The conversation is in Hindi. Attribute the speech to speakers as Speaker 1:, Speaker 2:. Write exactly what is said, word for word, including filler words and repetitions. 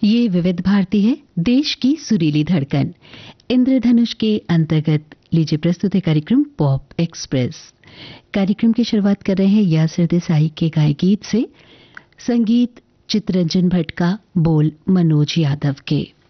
Speaker 1: ये विविध भारती है, देश की सुरीली धड़कन। इंद्रधनुष के अंतर्गत लीजिए प्रस्तुत है कार्यक्रम पॉप एक्सप्रेस। कार्यक्रम की शुरुआत कर रहे हैं यासिर देसाई के गाए गीत से। संगीत चित्रंजन भट्ट का, बोल मनोज यादव के।